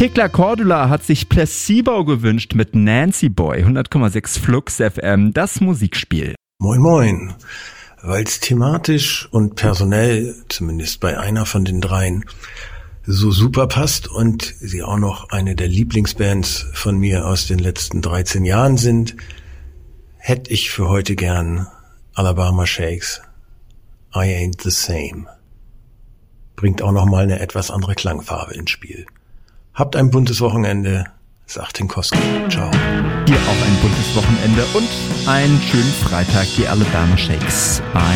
Tekla Cordula hat sich Placebo gewünscht mit Nancy Boy, 100,6 Flux FM, das Musikspiel. Moin moin, weil es thematisch und personell, zumindest bei einer von den dreien, so super passt und sie auch noch eine der Lieblingsbands von mir aus den letzten 13 Jahren sind, hätte ich für heute gern Alabama Shakes, I Ain't the Same. Bringt auch noch mal eine etwas andere Klangfarbe ins Spiel. Habt ein buntes Wochenende, sagt Tinkowski. Ciao. Dir auch ein buntes Wochenende und einen schönen Freitag, die Alabama Shakes.